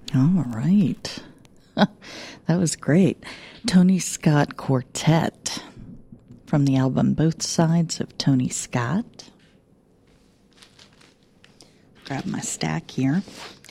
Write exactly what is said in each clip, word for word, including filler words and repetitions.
All right. That was great. Tony Scott Quartet from the album Both Sides of Tony Scott. Grab my stack here.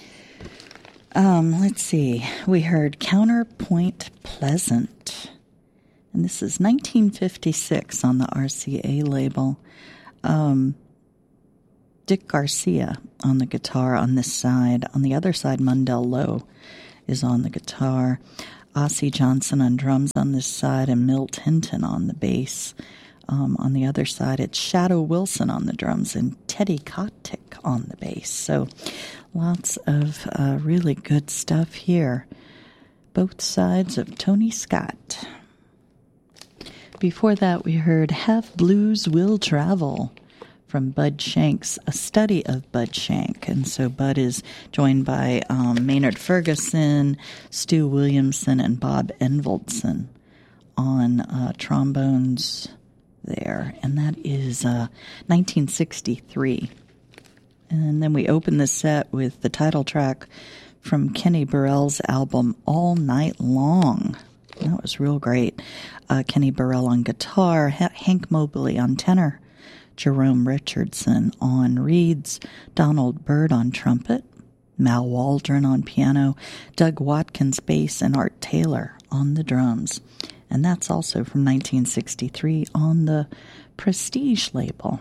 Um, let's see. We heard Counterpoint Pleasant. And this is nineteen fifty-six on the R C A label. Um, Dick Garcia on the guitar on this side. On the other side, Mundell Lowe is on the guitar. Ossie Johnson on drums on this side, and Milt Hinton on the bass. Um, on the other side, it's Shadow Wilson on the drums and Teddy Kotick on the bass. So lots of uh, really good stuff here. Both Sides of Tony Scott. Before that, we heard Half Blues Will Travel from Bud Shanks, a study of Bud Shank. And so Bud is joined by um, Maynard Ferguson, Stu Williamson, and Bob Envoldson on uh, trombones there. And that is uh, nineteen sixty-three. And then we open the set with the title track from Kenny Burrell's album All Night Long. That was real great. Uh, Kenny Burrell on guitar, H- Hank Mobley on tenor, Jerome Richardson on reeds, Donald Byrd on trumpet, Mal Waldron on piano, Doug Watkins bass, and Art Taylor on the drums. And that's also from nineteen sixty-three on the Prestige label.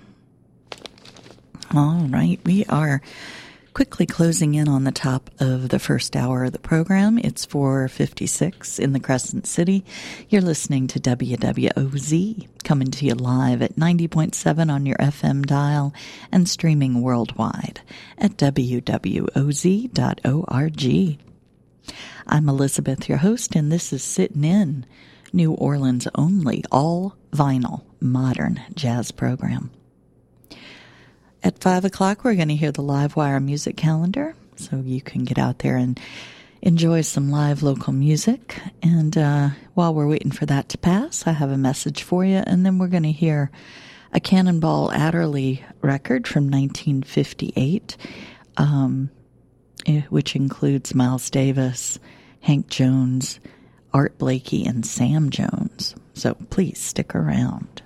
All right, we are quickly closing in on the top of the first hour of the program. It's four fifty-six in the Crescent City. You're listening to W W O Z, coming to you live at ninety point seven on your F M dial and streaming worldwide at W W O Z dot org. I'm Elizabeth, your host, and this is Sittin' In, New Orleans' only all-vinyl modern jazz program. At five o'clock, we're going to hear the Livewire music calendar, so you can get out there and enjoy some live local music. And uh, while we're waiting for that to pass, I have a message for you, and then we're going to hear a Cannonball Adderley record from nineteen fifty-eight, um, which includes Miles Davis, Hank Jones, Art Blakey, and Sam Jones. So please stick around.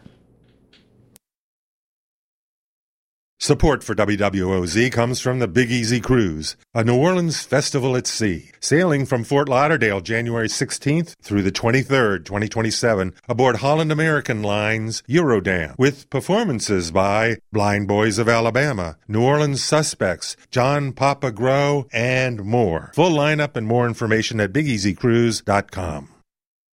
Support for W W O Z comes from the Big Easy Cruise, a New Orleans festival at sea, sailing from Fort Lauderdale January sixteenth through the twenty-third, twenty twenty-seven, aboard Holland American Line's Eurodam, with performances by Blind Boys of Alabama, New Orleans Suspects, John Papa Grow, and more. Full lineup and more information at big easy cruise dot com.